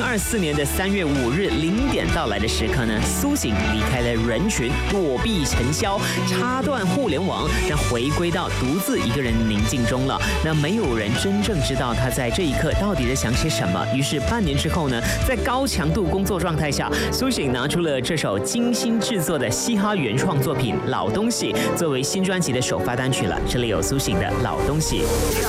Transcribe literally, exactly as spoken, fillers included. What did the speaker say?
二四年的三月五日零点到来的时刻呢，苏醒离开了人群，躲避尘嚣，插断互联网，那回归到独自一个人宁静中了。那没有人真正知道他在这一刻到底在想些什么。于是半年之后呢，在高强度工作状态下，苏醒拿出了这首精心制作的嘻哈原创作品《老东西》作为新专辑的首发单曲了。这里有苏醒的《老东西》。